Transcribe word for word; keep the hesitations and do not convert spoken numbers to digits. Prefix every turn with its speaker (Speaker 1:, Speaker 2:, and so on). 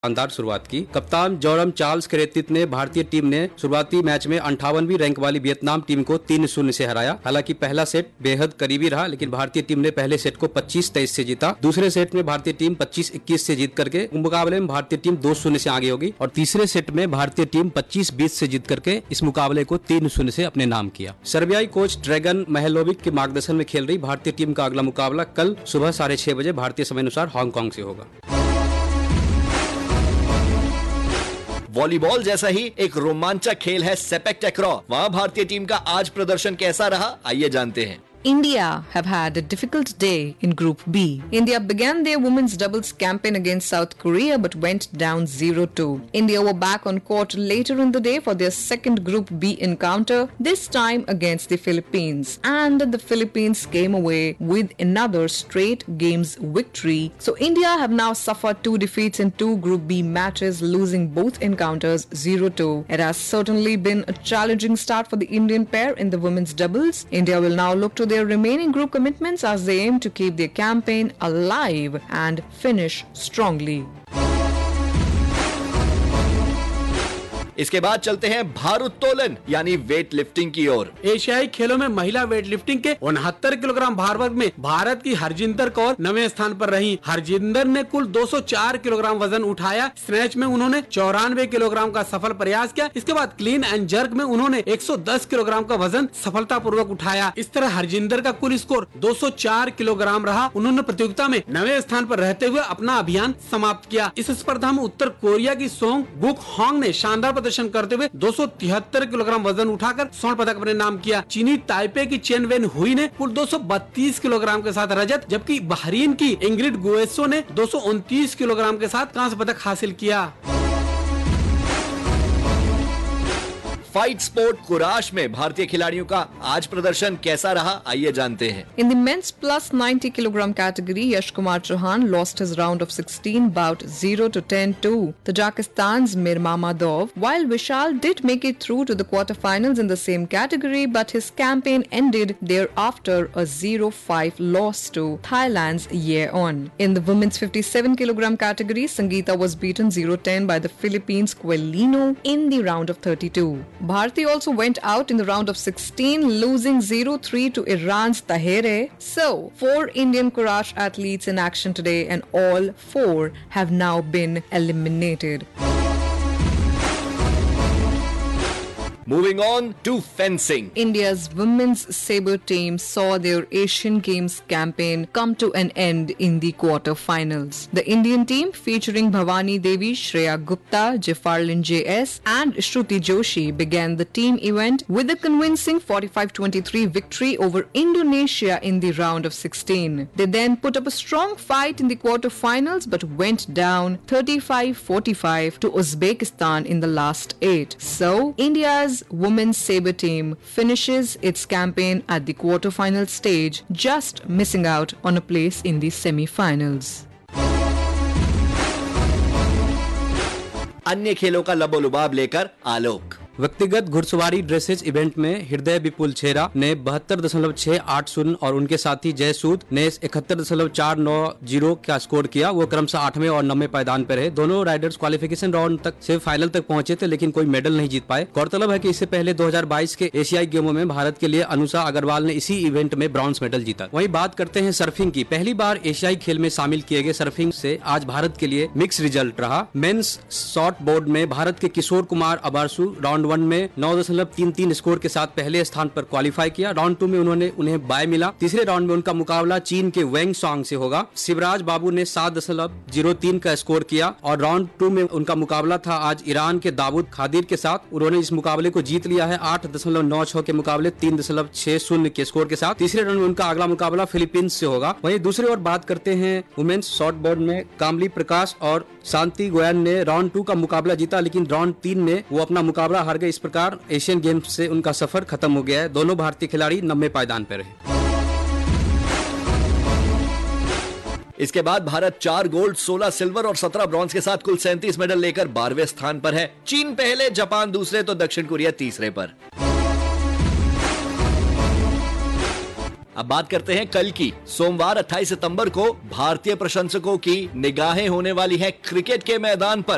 Speaker 1: शानदार शुरुआत की। कप्तान जोरम चार्ल्स के नेतृत्व में भारतीय टीम ने शुरुआती मैच में अंठावनवीं रैंक वाली वियतनाम टीम को तीन शून्य से हराया। हालांकि पहला सेट बेहद करीबी रहा, लेकिन भारतीय टीम ने पहले सेट को पच्चीस तेईस से जीता। दूसरे सेट में भारतीय टीम पच्चीस इक्कीस से जीत करके मुकाबले में भारतीय टीम दो शून्य से आगे होगी और तीसरे सेट में भारतीय टीम पच्चीस बीस से जीत करके इस मुकाबले को तीन शून्य से अपने नाम किया। सर्बियाई कोच ड्रैगन महलोविक के मार्गदर्शन में खेल रही भारतीय टीम का अगला मुकाबला कल सुबह साढ़े छह बजे भारतीय समय अनुसार हांगकांग से होगा।
Speaker 2: वॉलीबॉल जैसा ही एक रोमांचक खेल है सेपक टकराव। वहां भारतीय टीम का आज प्रदर्शन कैसा रहा, आइए जानते हैं।
Speaker 3: India have had a difficult day in Group B. India began their women's doubles campaign against South Korea but went down zero two. India were back on court later in the day for their second Group B encounter, this time against the Philippines. And the Philippines came away with another straight games victory. So India have now suffered two defeats in two Group B matches, losing both encounters zero two. It has certainly been a challenging start for the Indian pair in the women's doubles. India will now look to their remaining group commitments as they aim to keep their campaign alive and finish strongly.
Speaker 2: इसके बाद चलते हैं भारोत्तोलन यानी weight lifting की ओर।
Speaker 4: एशियाई खेलों में महिला वेट लिफ्टिंग के उनहत्तर किलोग्राम भार वर्ग में भारत की हरजिंदर कौर नवें स्थान पर रही। हरजिंदर ने कुल दो सौ चार किलोग्राम वजन उठाया। स्नैच में उन्होंने चौरानवे किलोग्राम का सफल प्रयास किया। इसके बाद क्लीन एंड जर्क में उन्होंने एक सौ दस किलोग्राम का वजन सफलतापूर्वक उठाया। इस तरह हरजिंदर का कुल स्कोर दो सौ चार किलोग्राम रहा। उन्होंने प्रतियोगिता में नवे स्थान पर रहते हुए अपना अभियान समाप्त किया। इस स्पर्धा में उत्तर कोरिया की सोंग गुक होंग ने शानदार प्रदर्शन करते हुए दो सौ तिहत्तर किलोग्राम वजन उठाकर स्वर्ण पदक अपने नाम किया। चीनी ताइपे की चेन वेन हुई ने कुल दो सौ बत्तीस किलोग्राम के साथ रजत, जबकि बहरीन की इंग्रिड गुएसो ने दो सौ उनतीस किलोग्राम के साथ कांस्य पदक हासिल किया।
Speaker 2: फाइट स्पोर्ट कुराश में भारतीय खिलाड़ियों का आज प्रदर्शन कैसा रहा, आइए जानते हैं।
Speaker 3: In the men's plus ninety kilogram category, Yash Kumar Chauhan lost his round of sixteen bout zero to ten to Tajikistan's Mir Mamadov, while Vishal did make it through to the quarterfinals in the same category, but his campaign ended thereafter a zero five loss to Thailand's Yeon. In the women's fifty-seven kilogram category, Sangeeta was beaten zero ten by the Philippines' Quelino in the round of thirty-two. Bharti also went out in the round of sixteen, losing zero three to Iran's Tahere. So, four Indian Courage athletes in action today and all four have now been eliminated.
Speaker 2: Moving on to fencing.
Speaker 3: India's women's sabre team saw their Asian Games campaign come to an end in the quarter-finals. The Indian team, featuring Bhavani Devi, Shreya Gupta, Jafarlin J S and Shruti Joshi, began the team event with a convincing forty-five twenty-three victory over Indonesia in the round of sixteen. They then put up a strong fight in the quarter-finals but went down thirty-five forty-five to Uzbekistan in the last eight. So, India's women's sabre team finishes its campaign at the quarter-final stage, just missing out on a place in the semi-finals.
Speaker 2: अन्य खेलों का लबोलुबाब लेकर आलोक।
Speaker 1: व्यक्तिगत घुड़सवारी dresses event में हृदय विपुल छेरा ने बहत्तर दशमलव छह आठ शून्य और उनके साथी जय सूद ने इकहत्तर दशमलव चार नौ जीरो का स्कोर किया। वो क्रमशः आठवें और नौवें पायदान पर रहे। दोनों राइडर्स क्वालिफिकेशन राउंड तक से फाइनल तक पहुंचे थे, लेकिन कोई मेडल नहीं जीत पाए। गौरतलब है कि इससे पहले दो हज़ार बाईस के एशियाई गेमों में भारत के लिए अनुषा अग्रवाल ने इसी इवेंट में ब्रॉन्ज मेडल जीता। वहीं बात करते हैं सर्फिंग की। पहली बार एशियाई खेल में शामिल किए गए सर्फिंग से आज भारत के लिए मिक्स रिजल्ट रहा। मेंस शॉर्ट बोर्ड में भारत के किशोर कुमार अबारसू राउंड वन में नौ दशमलव तीन तीन स्कोर के साथ पहले स्थान पर क्वालिफाई किया। राउंड टू में उन्होंने उन्हें बाय मिला। तीसरे राउंड में उनका मुकाबला चीन के वेंग सॉन्ग से होगा। शिवराज बाबू ने सात दशमलव जीरो तीन का स्कोर किया और राउंड टू में उनका मुकाबला था आज ईरान के दाऊद खादिर के साथ। उन्होंने इस मुकाबले को जीत लिया है आठ दशमलव नौ छह के मुकाबले तीन दशमलव छह शून्य के स्कोर के साथ। तीसरे राउंड में उनका अगला मुकाबला फिलीपींस से होगा। वहीं दूसरी ओर बात करते हैं वुमेन्स शॉर्ट बोर्ड में कामली प्रकाश और शांति गोयन ने राउंड टू का मुकाबला जीता, लेकिन राउंड तीन में वो अपना मुकाबला हार गए। इस प्रकार एशियन गेम्स से उनका सफर खत्म हो गया है। दोनों भारतीय खिलाड़ी नब्बे पायदान पर रहे।
Speaker 2: इसके बाद भारत चार गोल्ड, सोलह सिल्वर और सत्रह ब्रॉन्ज के साथ कुल सैंतीस मेडल लेकर बारहवें स्थान पर है। चीन पहले, जापान दूसरे तो दक्षिण कोरिया तीसरे पर। अब बात करते हैं कल की। सोमवार अट्ठाईस सितंबर को भारतीय प्रशंसकों की निगाहें होने वाली है क्रिकेट के मैदान पर।